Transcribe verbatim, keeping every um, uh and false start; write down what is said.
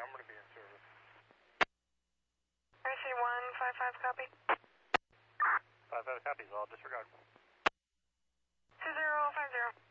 I'm going to be in service. R C one five five, copy. five five copies, all disregard. two zero five zero.